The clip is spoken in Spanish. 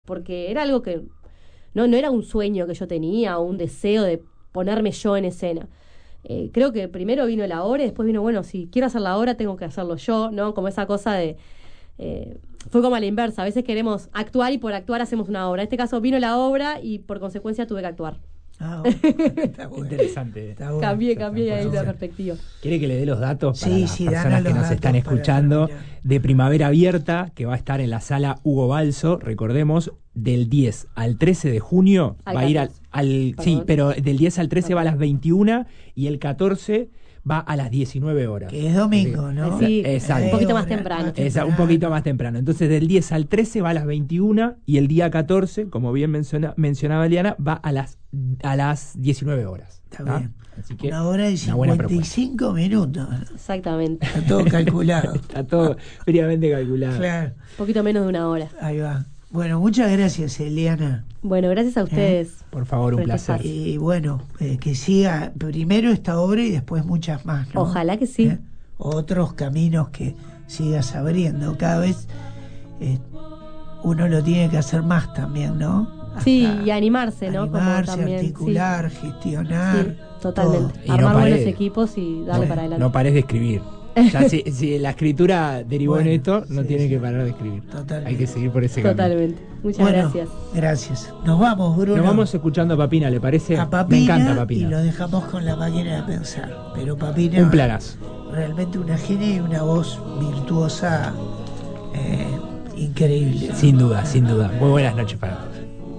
porque era algo que no era un sueño que yo tenía o un deseo de ponerme yo en escena. Creo que primero vino la obra y después vino, bueno, si quiero hacer la obra tengo que hacerlo yo, ¿no? Como esa cosa de... fue como a la inversa, a veces queremos actuar y por actuar hacemos una obra. En este caso vino la obra y por consecuencia tuve que actuar. Está bueno. Interesante. Está bueno. Cambié ahí la perspectiva. ¿Quiere que le dé los datos para las personas que nos están escuchando? De Primavera Abierta, que va a estar en la sala Hugo Balso, recordemos, del 10 al 13 de junio va a ir sí, pero del 10 al 13 va a las 21 y el 14 va a las 19 horas. Que es domingo, ¿no? Sí, exacto. Un poquito más temprano. Un poquito más temprano. Entonces del 10 al 13 va a las 21 y el día 14, como bien mencionaba Eliana, va a las 19 horas. Está bien. Así que una hora y 55 minutos. Exactamente. Está todo calculado. Está todo fríamente calculado. Claro. Un poquito menos de una hora. Ahí va. Bueno, muchas gracias, Eliana. Bueno, gracias a ustedes. Por favor, un placer. Y bueno, que siga primero esta obra y después muchas más, ¿no? Ojalá que sí. Otros caminos que sigas abriendo. Cada vez uno lo tiene que hacer más también, ¿no? Sí, y animarse, ¿no? Animarse, como también, articular, gestionar. Sí, totalmente. Todo. Armar buenos equipos y darle para adelante. No pares de escribir. Ya si la escritura derivó en esto, no tiene que parar de escribir. Totalmente. Hay que seguir por ese camino. Totalmente. Muchas gracias. Gracias. Nos vamos, Bruno. Nos vamos escuchando a Papina, ¿le parece? A Papina. Me encanta Papina. Y lo dejamos con La Máquina de Pensar. Pero Papina... Un planazo. Realmente una genia y una voz virtuosa increíble. Sin duda, sin duda. Muy buenas noches para todos.